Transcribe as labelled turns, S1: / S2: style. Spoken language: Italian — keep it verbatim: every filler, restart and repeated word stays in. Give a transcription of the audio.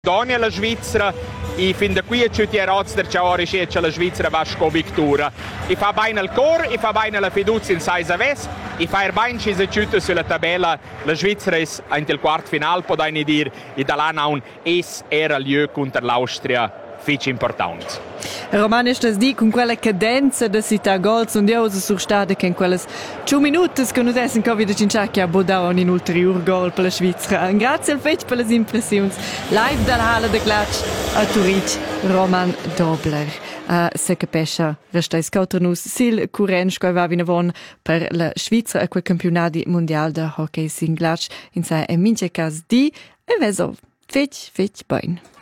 S1: Doni alla Svizzera e fin da qui ci è rozzer ciò ora c'è la Svizzera va scovictura e fa bene al cor e fa bene la fiducia in sais aves e fa er bene ci se sulla tabella la Svizzera è in il quarto final può dai dir e da là un es era lieu contro l'Austria fece importante.
S2: Roman ist das di con quella cadenza da città gols und io sur stade che in quelles two minutos che non essen co wieder cinciacchia bodau un ulterior gol per la Svizzera. Grazie al fetch per le impressioni live dalla Halle de Glatsch a Turic Roman Dobler. A se capescia restais cautrnus sil current sco va vinavon per la Svizzera a quel campionati mondial de hockey sin Glatsch in sai e mince cas di e veso fetch fetch bein.